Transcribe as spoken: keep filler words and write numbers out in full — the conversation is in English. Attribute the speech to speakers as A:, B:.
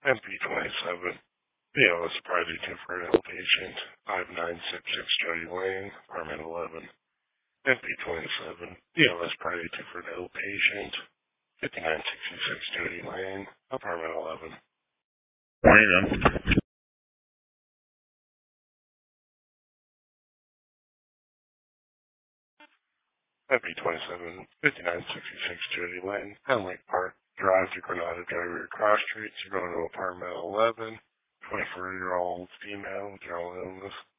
A: M P twenty-seven, B L S Priority two for an outpatient, five nine six six Jody Lane, apartment eleven. M P twenty-seven, B L S Priority two for an outpatient, fifty-nine sixty-six Jody Lane, apartment eleven.
B: Morning,
A: M P twenty-seven, fifty-nine sixty-six Jody Lane, Henley Park Drive to Granada Driver Cross Streets. You're going to apartment eleven, twenty-four-year-old female with general illness.